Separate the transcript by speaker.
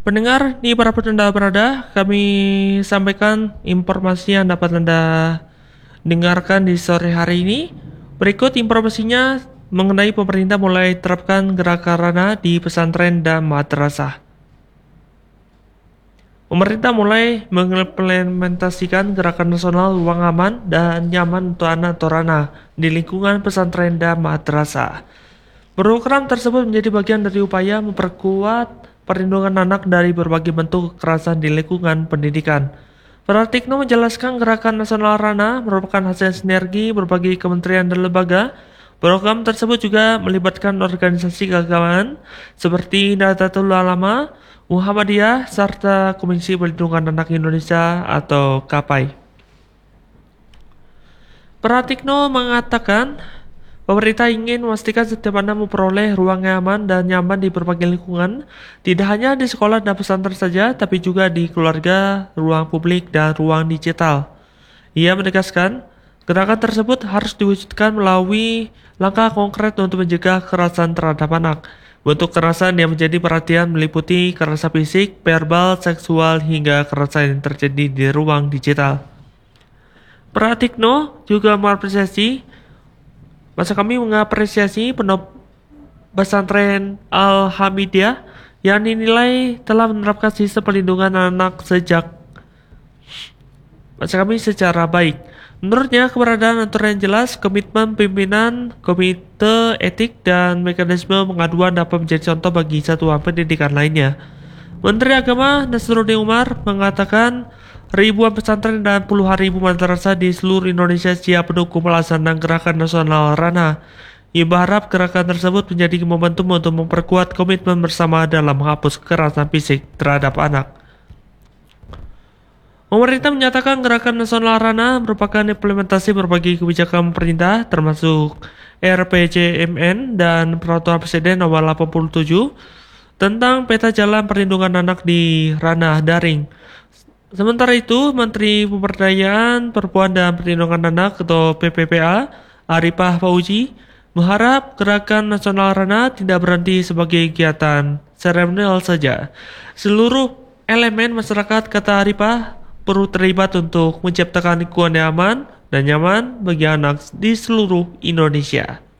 Speaker 1: Pendengar, di para Anda berada, kami sampaikan informasi yang dapat Anda dengarkan di sore hari ini. Berikut informasinya mengenai pemerintah mulai terapkan gerakan Rana di pesantren dan madrasah. Pemerintah mulai mengimplementasikan gerakan nasional ruang aman dan nyaman untuk anak atau Rana di lingkungan pesantren dan madrasah. Program tersebut menjadi bagian dari upaya memperkuat perlindungan anak dari berbagai bentuk kekerasan di lingkungan pendidikan. Pratikno menjelaskan gerakan nasional Rana merupakan hasil sinergi berbagai kementerian dan lembaga. Program tersebut juga melibatkan organisasi keagamaan seperti Nahdlatul Ulama, Muhammadiyah, serta Komisi Perlindungan Anak Indonesia atau KAPAI. Pratikno mengatakan pemerintah ingin memastikan setiap anak memperoleh ruang yang aman dan nyaman di berbagai lingkungan, tidak hanya di sekolah dan pesantren saja, tapi juga di keluarga, ruang publik, dan ruang digital. Ia menegaskan, gerakan tersebut harus diwujudkan melalui langkah konkret untuk mencegah kekerasan terhadap anak. Bentuk kekerasan yang menjadi perhatian meliputi kekerasan fisik, verbal, seksual, hingga kekerasan yang terjadi di ruang digital. Pratikno juga mengapresiasi pesantren Al-Hamidiyah yang dinilai telah menerapkan sistem perlindungan anak secara baik. Menurutnya, keberadaan aturan yang jelas, komitmen pimpinan, komite etik, dan mekanisme pengaduan dapat menjadi contoh bagi satuan pendidikan lainnya. Menteri Agama Nasruddin Umar mengatakan ribuan pesantren dan puluhan ribu madrasah di seluruh Indonesia siap mendukung pelaksanaan gerakan nasional Rana. Ia berharap gerakan tersebut menjadi momentum untuk memperkuat komitmen bersama dalam menghapus kekerasan fisik terhadap anak. Pemerintah menyatakan gerakan nasional Rana merupakan implementasi berbagai kebijakan pemerintah termasuk RPJMN dan Peraturan Presiden Nomor 87 tentang peta jalan perlindungan anak di ranah daring. Sementara itu, Menteri Pemberdayaan Perempuan dan Perlindungan Anak atau PPPA, Arifah Fauzi, mengharap gerakan nasional Rana tidak berhenti sebagai kegiatan seremonial saja. Seluruh elemen masyarakat, kata Arifah, perlu terlibat untuk menciptakan lingkungan yang aman dan nyaman bagi anak di seluruh Indonesia.